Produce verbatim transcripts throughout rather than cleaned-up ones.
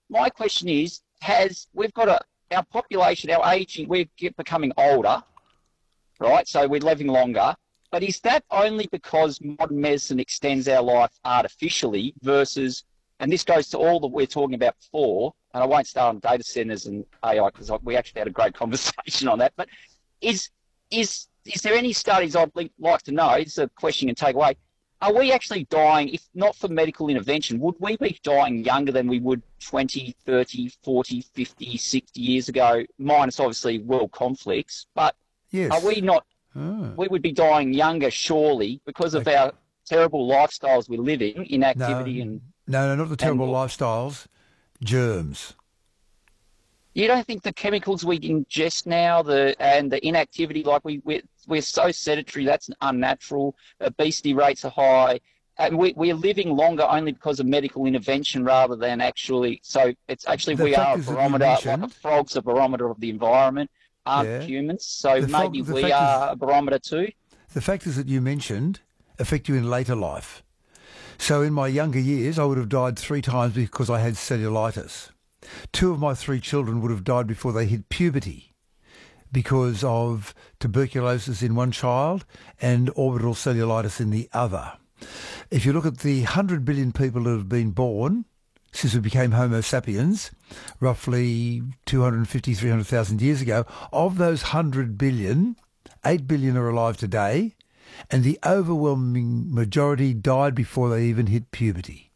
my question is, has we've got a our population, our aging, we're becoming older, right? So we're living longer. But is that only because modern medicine extends our life artificially versus, and this goes to all that we're talking about before, and I won't start on data centers and A I because we actually had a great conversation on that, but is is is there any studies I'd like to know, it's a question you can take away, are we actually dying, if not for medical intervention, would we be dying younger than we would twenty, thirty, forty, fifty, sixty years ago, minus obviously world conflicts, but yes. are we not, oh. we would be dying younger surely because of okay. our terrible lifestyles we're living, inactivity no, and... No, no, not the terrible and, lifestyles, germs. You don't think the chemicals we ingest now, the and the inactivity, like we, we're, we're so sedentary, that's unnatural, obesity rates are high, and we, we're living longer only because of medical intervention rather than actually, so it's actually The we are a factors that you barometer, like mentioned- a frog's a barometer of the environment, aren't Yeah. humans, so The maybe fact- the we fact is- are a barometer too. The factors that you mentioned affect you in later life. So in my younger years, I would have died three times because I had cellulitis. Two of my three children would have died before they hit puberty because of tuberculosis in one child and orbital cellulitis in the other. If you look at the one hundred billion people that have been born since we became Homo sapiens, roughly two hundred fifty, three hundred thousand years ago, of those one hundred billion, eight billion are alive today, and the overwhelming majority died before they even hit puberty.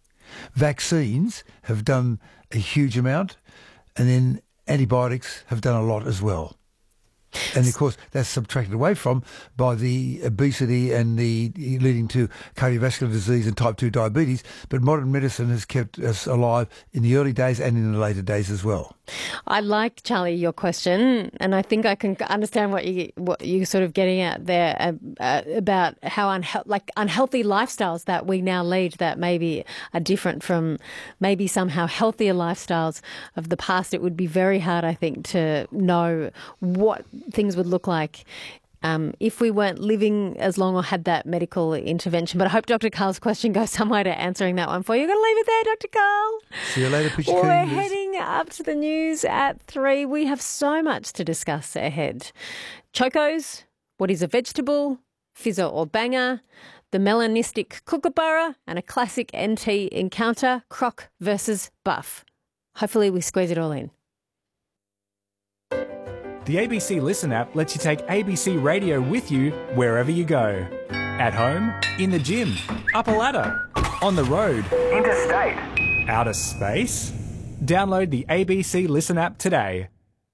Vaccines have done a huge amount, and then antibiotics have done a lot as well. And of course, that's subtracted away from by the obesity and the leading to cardiovascular disease and type two diabetes. But modern medicine has kept us alive in the early days and in the later days as well. I like, Charlie, your question, and I think I can understand what you what you're sort of getting at there uh, uh, about how unhe- like unhealthy lifestyles that we now lead that maybe are different from maybe somehow healthier lifestyles of the past. It would be very hard, I think, to know what things would look like Um, if we weren't living as long or had that medical intervention. But I hope Doctor Carl's question goes somewhere to answering that one for you. You're going to leave it there, Doctor Carl. See you later, Pitchy We're Coons. heading up to the news at three. We have so much to discuss ahead. Chocos, what is a vegetable, fizzer or banger, the melanistic kookaburra, and a classic N T encounter, croc versus buff. Hopefully we squeeze it all in. The A B C Listen app lets you take A B C Radio with you wherever you go. At home, in the gym, up a ladder, on the road, interstate, outer space. Download the A B C Listen app today.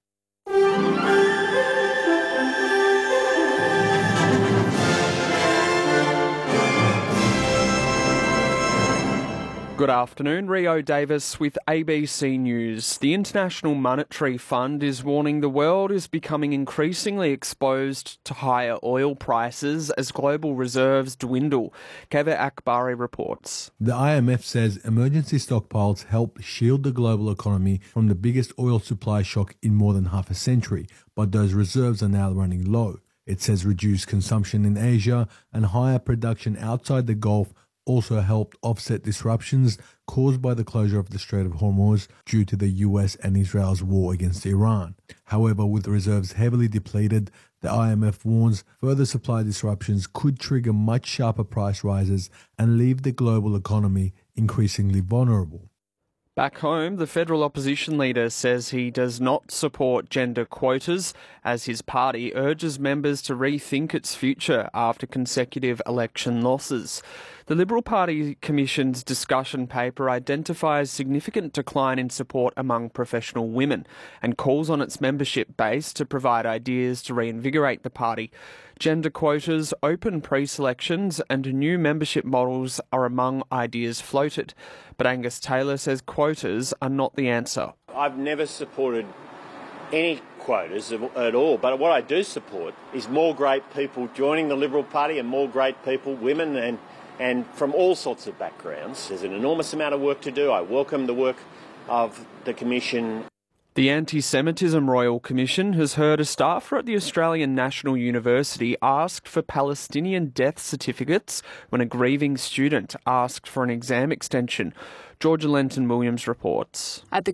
Good afternoon, Rio Davis with A B C News. The International Monetary Fund is warning the world is becoming increasingly exposed to higher oil prices as global reserves dwindle. Kevin Akbari reports. The I M F says emergency stockpiles help shield the global economy from the biggest oil supply shock in more than half a century, but those reserves are now running low. It says reduced consumption in Asia and higher production outside the Gulf also helped offset disruptions caused by the closure of the Strait of Hormuz due to the U S and Israel's war against Iran. However, with reserves heavily depleted, the I M F warns further supply disruptions could trigger much sharper price rises and leave the global economy increasingly vulnerable. Back home, the federal opposition leader says he does not support gender quotas as his party urges members to rethink its future after consecutive election losses. The Liberal Party Commission's discussion paper identifies significant decline in support among professional women and calls on its membership base to provide ideas to reinvigorate the party. Gender quotas, open pre-selections and new membership models are among ideas floated. But Angus Taylor says quotas are not the answer. I've never supported any quotas at all, but what I do support is more great people joining the Liberal Party and more great people, women and and from all sorts of backgrounds. There's an enormous amount of work to do. I welcome the work of the Commission. The Anti-Semitism Royal Commission has heard a staffer at the Australian National University asked for Palestinian death certificates when a grieving student asked for an exam extension. Georgia Lenton Williams reports. At the